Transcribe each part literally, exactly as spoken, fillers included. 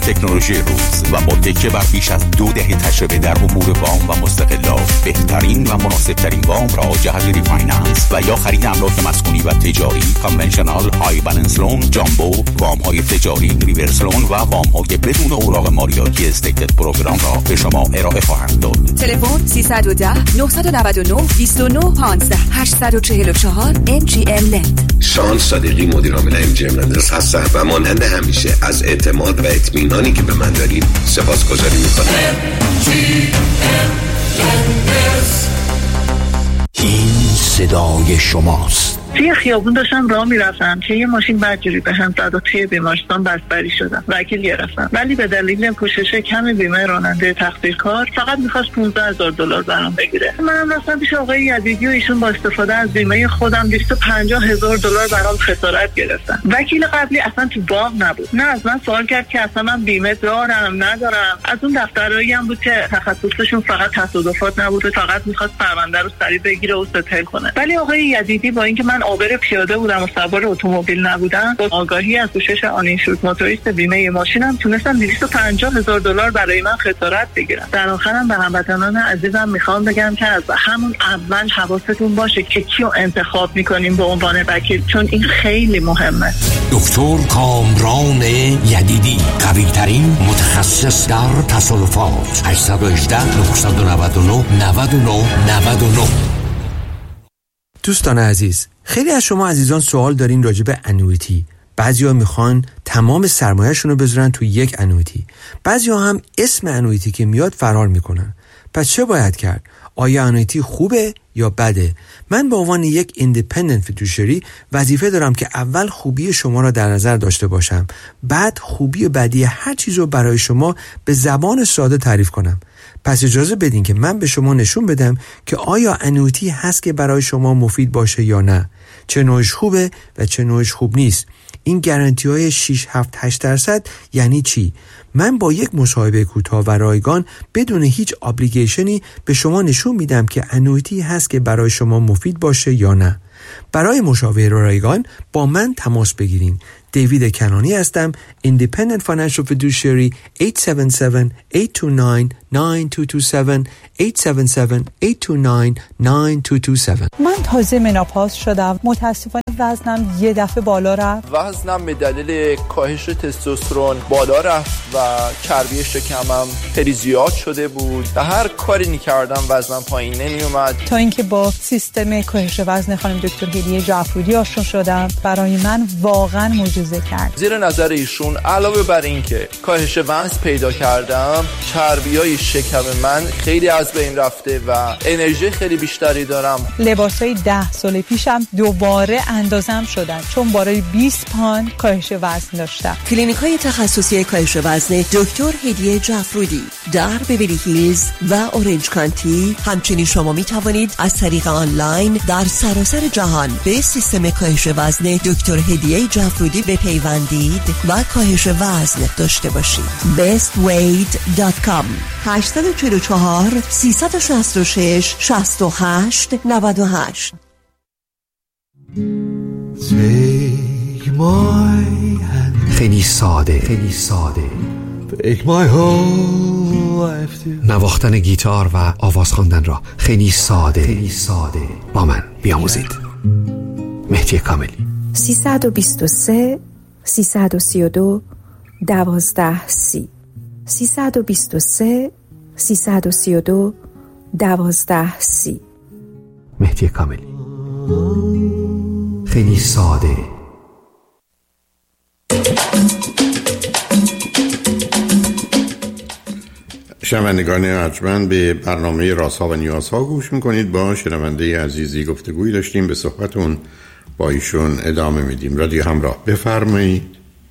تکنولوژی روز و با تکیه بر بیش از دو دهه تجربه در امور وام و مستقلات بهترین و مناسبترین وام را جهت ریفایننس و یا خرید املاک مسکونی و تجاری، کانونشنال، های بالانس لون، جامبو، وام های تجاری، ریورس لون و وام های بدون اوراق مالیاتی استیتد پروگرام را به شما ارائه خواهند داد. تلفن سیصد و ده نه نه نه بیست و نه پانزده هشت چهار چهار ام جی ام لند. شان صادقی مدیر عامل ام جی ام لند هستم و مانند همیشه از اعتماد و اطمینانی که به من دارید سپاسگزاری می‌کنم. این صدای شماست. توی خیابون داشتم راه میرفتم که یه ماشین بدجوری به هم زد و توی بیمارستان بستری شدم. وکیل گرفتم ولی به دلیل پوشش کم بیمه راننده تقصیرکار فقط می‌خواست پانزده هزار دلار برام بگیره. منم رفتم پیش آقای یزیدی و ایشون با استفاده از بیمه خودم دویست و پنجاه هزار دلار برام خسارت گرفتن. وکیل قبلی اصلا تو باغ نبود. نه از من سوال کرد که اصلا من بیمه دارم ندارم. از اون دفترایی هم بود که تخصصشون فقط تصادفات نبود و فقط می‌خواست پرونده رو سریع بگیره و ستل کنه. ولی آقای یزیدی با اینکه من عابر پیاده بودم و سوار اتومبیل نبودم، با آگاهی از پوشش آنینشورد موتوریست بیمه ماشینم تونستم دویست و پنجاه هزار دلار برای من خسارت بگیرم. در آخرم به هموطنان عزیزم میخوام بگم که از همون اول حواستون باشه که کیو انتخاب میکنیم به عنوان وکیل، چون این خیلی مهمه. دکتر کامران یدیدی، قوی ترین متخصص در تصادفات. هشت یک هشت نه نه نه نه نه نه نه. دوستان عزیز، خیلی از شما عزیزان سوال دارین راجع به انویتی. بعضیا میخوان تمام سرمایه‌شون رو بذارن تو یک انویتی، بعضیا هم اسم انویتی که میاد فرار میکنن. پس چه باید کرد؟ آیا انویتی خوبه یا بده؟ من به عنوان یک ایندیپندنت فیدوشری وظیفه دارم که اول خوبی شما را در نظر داشته باشم، بعد خوبی و بدی هر چیز رو برای شما به زبان ساده تعریف کنم. پس اجازه بدین که من به شما نشون بدم که آیا انویتی هست که برای شما مفید باشه یا نه، چه نوعش خوبه و چه نوعش خوب نیست. این گارانتی های شش هفت هشت درصد یعنی چی؟ من با یک مصاحبه کوتاه و رایگان بدون هیچ ابلیگیشنی به شما نشون میدم که انویتی هست که برای شما مفید باشه یا نه. برای مشاوره رایگان با من تماس بگیرین. دیوید کنانی هستم، Independent Financial Fiduciary. هشت هفت هفت هشت دو نه نه دو دو هفت هشت هفت هفت هشت دو نه نه دو دو هفت. من تازه مناپاز شدم، متاسفانه وزنم یه دفعه بالا رفت. وزنم به دلیل کاهش تستوسترون بالا رفت و چربی شکمم خیلی زیاد شده بود و هر کاری می‌کردم وزنم پایین نمی اومد، تا اینکه با سیستم کاهش وزن خانم دکتر هدیه جعفرودی آشنا شدم. برای من واقعا معجزه کرد. زیر نظر ایشون علاوه بر این که کاهش وزن پیدا کردم، چربیای شکم من خیلی از بین رفته و انرژی خیلی بیشتری دارم. لباسای ده سال پیشم دوباره اندازم شدن چون برای بیست پوند کاهش وزن داشتم. کلینیک‌های تخصصی کاهش وزن دکتر هدیه جعفرودی در بیولی هیلز و اورنج کانتی. همچنین شما می توانید از طریق آنلاین در سراسر جهان به سیستم کاهش وزن دکتر هدیه جعفرودی بپیوندید و کاهش وزن داشته باشید. best weight dot com هشت چهار چهار سه شش شش شش هشت نه هشت. خیلی ساده، خیلی ساده. نواختن گیتار و آواز خواندن را خیلی ساده، خیلی ساده با من بیاموزید. مهدی کاملی. سیصد و بیست و سه سیصد و سی و دو دوازده سی سیصد و بیست و سه سیصد و سی و دو دوازده سی. مهدی کاملی. خیلی ساده. شنوندگان ارجمند، به برنامه رازها و نیازها گوش میکنید. با شنونده عزیزی گفتگویی داشتیم، به صحبتون با ایشون ادامه میدیم. رادیو همراه، بفرمایید.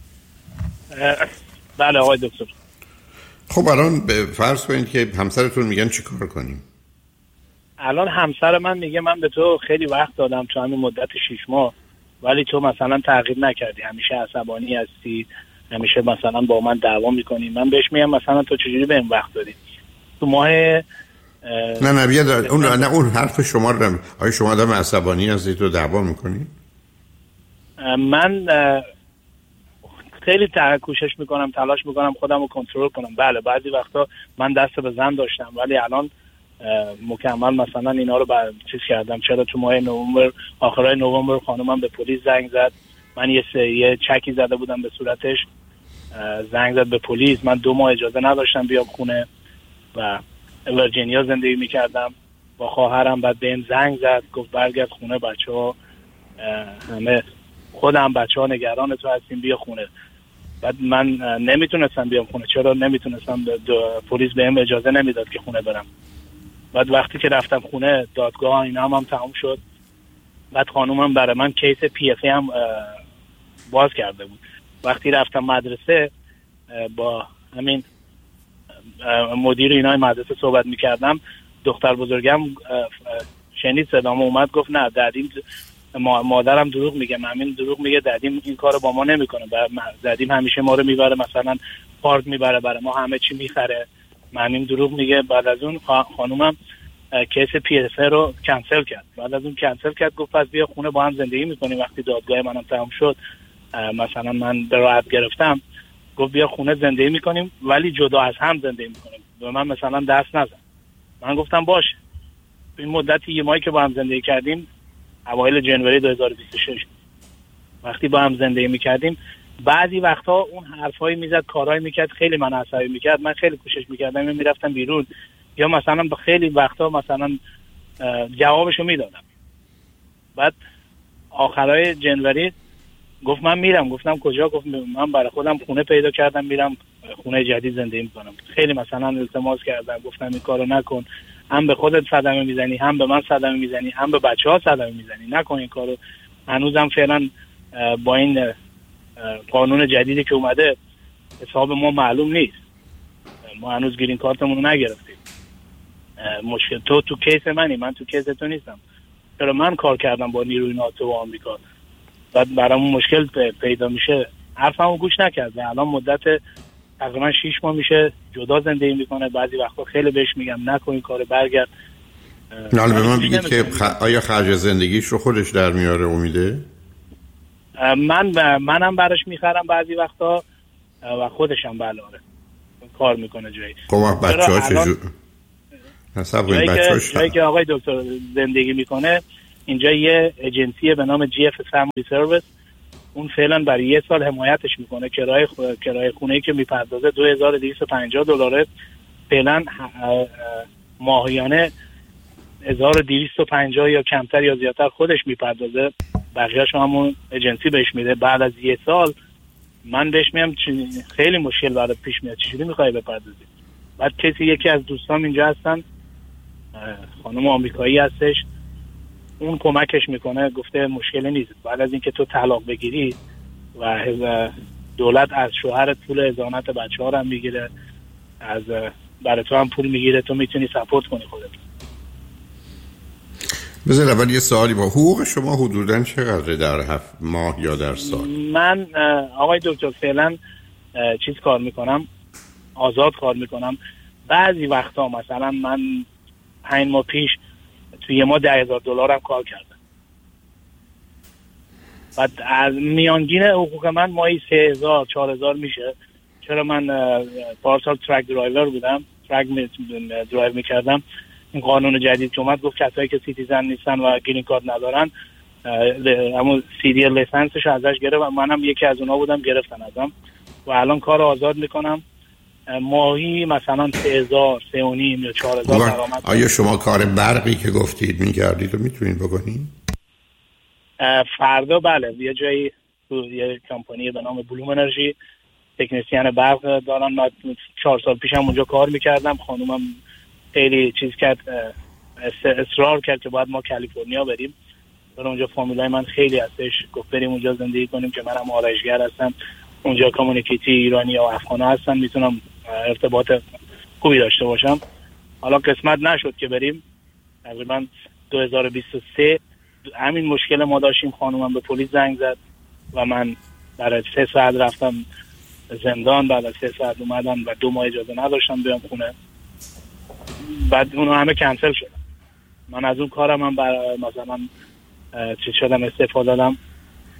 بله آقای دکتر. خب الان به فرض کنید که همسرتون میگن چی کار کنیم؟ الان همسر من میگه من به تو خیلی وقت دادم تو همین مدت شیش ماه، ولی تو مثلا تغییر نکردی، همیشه عصبانی هستی، همیشه مثلا با من دعوا میکنی. من بهش میگم مثلا تو چجوری بهم وقت دادی؟ تو ماه نه نه بیاد اون نه اون حرف شما رو. آیا شما آدم عصبانی هستی تو دعوا میکنی؟ من خیلی کوشش میکنم، تلاش میکنم خودم رو کنترل کنم. بله بعضی وقتا من دست به زن داشتم، ولی الان مکمل مثلا اینا رو بر چیز کردم. چرا تو ماه نوامبر، آخرای نوامبر خانومم به پلیس زنگ زد، من یه سه یه چکی زده بودم به صورتش، زنگ زد به پلیس. من دو ماه اجازه نداشتم بیام خونه و ورجینیا زندگی میکردم با خواهرم. بعد بهم زنگ زد گفت برگرد خونه، بچه‌ها همه خودم بچه‌ها نگران تو هستیم، بیا خونه. بعد من نمیتونستم بیام خونه. چرا نمیتونستم؟ پلیس بهم اجازه نمیداد که خونه برم. بعد وقتی که رفتم خونه، دادگاه اینا هم, هم تموم شد. بعد خانومم برای من کیس پی اف ای هم باز کرده بود. وقتی رفتم مدرسه با همین مدیر اینای مدرسه صحبت میکردم، دختر بزرگم شنید صدامو، اومد گفت نه دادیم مادرم دروغ میگه، مامین دروغ میگه، دادیم این کارو با ما نمیکنه، دادیم همیشه ما رو میبره مثلا پارک میبره برای ما همه چی میخره، مامین دروغ میگه. بعد از اون خانومم کیس پی اس رو کنسل کرد. بعد از اون کنسل کرد گفت پس بیا خونه با هم زندگی میکنیم. وقتی دادگاه منم تمام شد، مثلا من راحت گرفتم، گفت بیا خونه زندگی میکنیم ولی جدا از هم زندگی میکنیم، به من مثلا دست نزن. من گفتم باشه. این مدتی یه ماهی که با هم زندگی کردیم، اوایل جنوری دو هزار و بیست و شش وقتی با هم زندگی میکردیم، بعضی وقتا اون حرفایی میزد، کارهایی میکرد، خیلی من عصبی میکرد. من خیلی کوشش میکردم میرفتم بیرون، یا مثلا با خیلی وقتا مثلا جوابشو میدادم. بعد آخرای جنوری گفت من میرم. گفتم کجا؟ گفت من برای خودم خونه پیدا کردم، میرم خونه جدید زندگی میکنم. خیلی مثلا التماس کردم، گفتم این کارو نکن، هم به خودت صدمه میزنی، هم به من صدمه میزنی، هم به بچه‌ها صدمه میزنی، نکن این کارو. هنوزم فعلا با این قانون جدیدی که اومده حساب ما معلوم نیست، ما هنوز گرین کارتمون رو نگرفتیم. مشکل تو تو کیس منی، من تو کیس تو نیستم. چرا من کار کردم با نیروی ناتو و آمریکا، بعد برامون مشکل پیدا میشه. حرفمو گوش نکرده. الان مدت تقریبا شش ماه میشه جدا زندگی میکنه. بعضی وقتا خیلی بهش میگم نکن این کارو، برگرد. نه حالا به من بگید که خ... آیا خرج زندگیش رو خودش در میاره امیده؟ من منم براش میخرم بعضی وقتا و خودش هم بله کار میکنه جایی. خب بچه‌ها چجور؟ حساب کنید بچه‌هاش جایی که آقای دکتر زندگی میکنه اینجا یه ایجنسی به نام جی اف فامیلی سرویس، اون فعلا برای یه سال حمایتش میکنه. کرایه خ... کرایه خونه‌ای که میپردازه دو هزار و دویست و پنجاه دلاره. فعلا ماهیانه هزار و دویست و پنجاه یا کمتر یا زیادتر خودش میپردازه، بقیه‌اش همون ایجنسی بهش میده. بعد از یه سال من بهش میگم خیلی مشکل برات پیش میاد، چجوری میخوای بپردازی؟ بعد کسی یکی از دوستام اینجا هستن، خانم آمریکایی هستش، اون کمکش میکنه، گفته مشکلی نیست. بعد از اینکه تو طلاق بگیری و دولت از شوهرت پول اضافات بچه‌ها رو هم میگیره، از برای تو هم پول میگیره، تو میتونی سپورت کنی خودت. بذار اول یه سوالی، با حقوق شما حدوداً چقدره در هفت ماه یا در سال؟ من آقای دکتر فعلا چیز کار میکنم، آزاد کار میکنم. بعضی وقتا مثلا من پنج ماه پیش توی یه ماه ده هزار دلارم کار کردم. بعد از میانگین حقوق من ماهی سه هزار چهار هزار میشه. چرا من پارسال ترک درایور بودم، ترک درایو میکردم. این قانون جدید که اومد گفت کسایی که سیتیزن نیستن و گرین کارت ندارن اما سی دی لیسانسش ازش گرفت و منم یکی از اونها بودم، گرفتن ازم و الان کار آزاد میکنم. ماهی مثلا سه هزار سه و نیم یا چهار هزار درآمد. آیا شما کار برقی که گفتید میکردید و میتونید بکنید؟ فردا بله، یه جایی تو یه کمپانی به نام بلوم انرژی تکنسین برق دارن. من چهار سال پیشم اونجا کار میکردم. خانومم خیلی چیز کرد، اصرار کرد که باید ما کالیفرنیا بریم، برای اونجا فامیلای من خیلی هستش، گفت بریم اونجا زندگی کنیم که منم آرایشگر هستم، اونجا کامیونیتی ایرانی و افغان هستن، میتونم ارتباط خوبی داشته باشم. حالا قسمت نشد که بریم. تقریبا دو هزار و بیست و سه همین مشکل ما داشتیم. خانومم به پلیس زنگ زد و من برای سه ساعت رفتم زندان. بعد از سه ساعت اومدم و دو ماه اجازه نداشتم بیام خونه. بعد اونو همه کنسل شد. من از اون کارم هم برای مثلا چی شدم استفاده دادم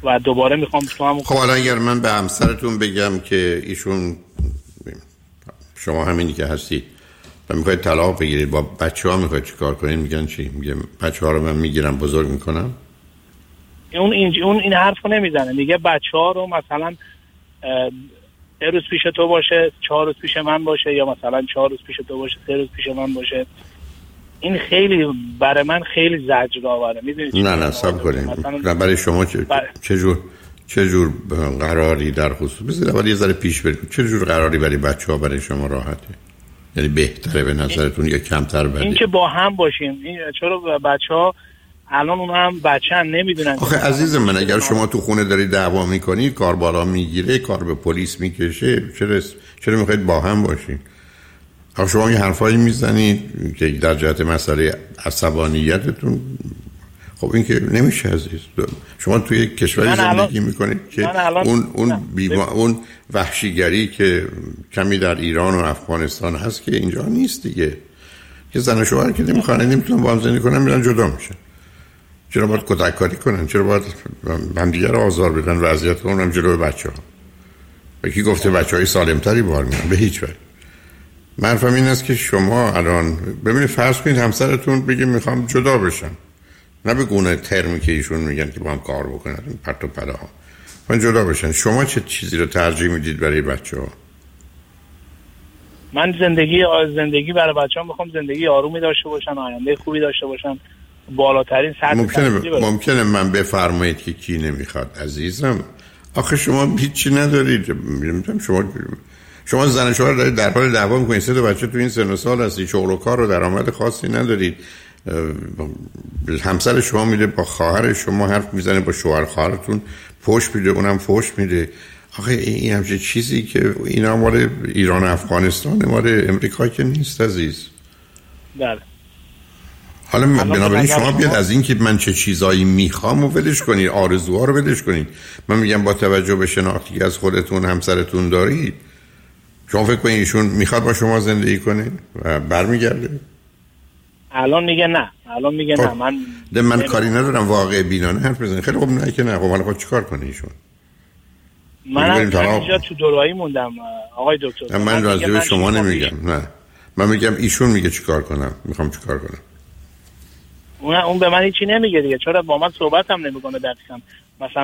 و دوباره میخوام تو هم. خب حالا اگر من به همسرتون بگم که ایشون شما همینی که هستید و میخواید طلاق بگیرید، با بچه ها میخواید چی کار کنید، میگن چی؟ میگه بچه ها رو من میگیرم بزرگ میکنم. اون این اون این حرفو نمیزنه، میگه بچه ها رو مثلا سه روز پیش تو باشه، چهار روز پیش من باشه، یا مثلا چهار روز پیش تو باشه، سه روز پیش من باشه. این خیلی برای من خیلی زجرآوره، میدونید؟ نه نه صبر کنیم. برای شما چه بر... چه جور چه جور قراری در خصوص بذارید اول یه ذره پیش بریم. چه جور قراری برای بچه‌ها برای شما راحته؟ یعنی بهتره به نظرتون یا کمتر بده؟ این که با هم باشیم. این چرا بچه‌ها الان اون هم بچه‌ن نمیدونن. آخه عزیز من اگر شما تو خونه داری دعوا میکنید، کار بالا میگیره، کار به پلیس میکشه، چرا چرا میخواید با هم باشین؟ آخه شما یه حرفایی میزنید که در جهت مسئله عصبانیتتون، خب این که نمیشه عزیز. شما توی کشوری زندگی میکنید که اون اون بیما اون وحشیگری که کمی در ایران و افغانستان هست که اینجا نیست دیگه. که زن و شوهر که نمیخوان نمیتونن با هم زندگی کنن، میرن جدا میشن. چرا باید کتک کاری کنن؟ چرا باید همدیگه رو آزار بدن، وضعیت کنن جلوی بچه‌ها؟ یکی گفته بچه‌های سالمتری بار میان؟ به هیچ وجه. منفهم این است که شما الان ببینید فرض کنید همسرتون بگه میخوام جدا بشم، نه به گونه ترمی که ایشون میگن که با هم کار بکنن پرت و پلاها، من جدا بشن. شما چه چیزی رو ترجیح میدید برای بچه‌ها؟ من زندگی زندگی برای بچه‌ها میخوام زندگی آرومی داشته باشن، آینده خوبی داشته باشن، بالاترین سطح. ممکنه ممکنه من بفرمایید که کی نمیخواد عزیزم؟ آخه شما هیچی ندارید. میگم شما شما زن و شوهر دارید در حال دعوا میکنید، سه تا بچه تو این سن و سال هستی، شغل و کار و درآمد خاصی ندارید. همسر شما میره با خواهر شما حرف میزنه، با شوهر خواهرتون فحش میده، اونم فحش میده. آخه این همچین چیزی که اینا مال ایران و افغانستان، مال امریکا که نیست عزیز. بله. حالا بنابراین شما بیاد از این که من چه چیزایی میخوام و ولش کنید، آرزوها رو ولش کنید. من میگم با توجه به شناختی که از خودتون همسرتون دارید، شما فکر کنید ایشون میخواد با شما زندگی کنه و برمیگرده؟ الان میگه نه. الان میگه نه. من ده من کاری ندارم، واقع بینانه حرف بزنید. خیلی خوب، نه که نه. خب حالا چیکار کنه ایشون؟ من اینجا تو دورایی موندم آقای دکتر. من راضی به شما نمیگم. نه من میگم ایشون میگه چیکار کنم، میخوام چیکار کنم. اون اون به من هیچی نمیگه دیگه، چرا با من صحبت هم نمیکنه دقیقاً. مثلا